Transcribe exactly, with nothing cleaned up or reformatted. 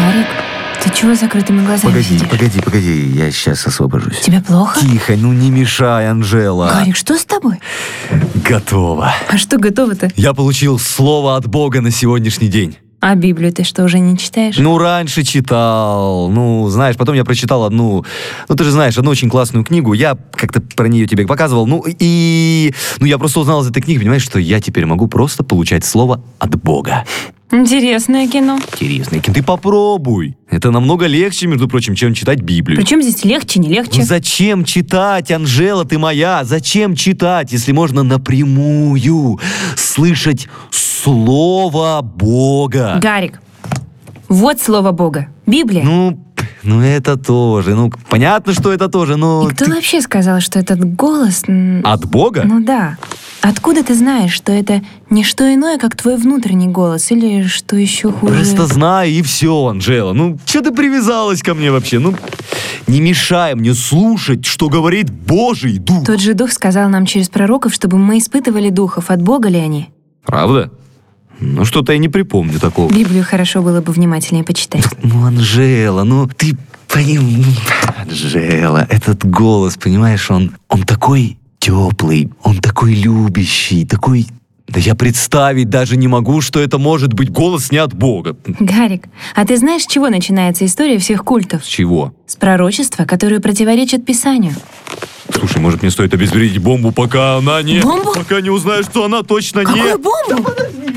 Гарик, ты чего с закрытыми глазами Погоди, сидишь? погоди, погоди, я сейчас освобожусь. Тебе плохо? Тихо, ну не мешай, Анжела. Гарик, что с тобой? Готово. А что готово-то? Я получил слово от Бога на сегодняшний день. А Библию ты что, уже не читаешь? Ну, раньше читал. Ну, знаешь, потом я прочитал одну, ну, ты же знаешь, одну очень классную книгу. Я как-то про нее тебе показывал. Ну, и... Ну, я просто узнал из этой книги, понимаешь, что я теперь могу просто получать слово от Бога. Интересное кино. Интересно, Ким, ты попробуй. Это намного легче, между прочим, чем читать Библию. Причем здесь легче, не легче? Ну, зачем читать, Анжела, ты моя? Зачем читать, если можно напрямую слышать слово Бога? Гарик, вот слово Бога. Библия. Ну, ну это тоже. Ну, понятно, что это тоже, но... И кто ты- вообще сказал, что этот голос... м, От Бога? Ну да. Откуда ты знаешь, что это не что иное, как твой внутренний голос? Или что еще хуже? Просто знаю, и все, Анжела. Ну, что ты привязалась ко мне вообще? Ну, не мешай мне слушать, что говорит Божий Дух. Тот же Дух сказал нам через пророков, чтобы мы испытывали духов, от Бога ли они? Правда? Ну, что-то я не припомню такого. Библию хорошо было бы внимательнее почитать. Ну, Анжела, ну ты поним... Анжела, этот голос, понимаешь, он, он такой теплый, он такой любящий, такой... Да я представить даже не могу, что это может быть голос не от Бога. Гарик, а ты знаешь, с чего начинается история всех культов? С чего? С пророчества, которое противоречит Писанию. Слушай, может, мне стоит обезвредить бомбу, пока она не... Бомбу? Пока не узнаю, что она точно не... Какую бомбу?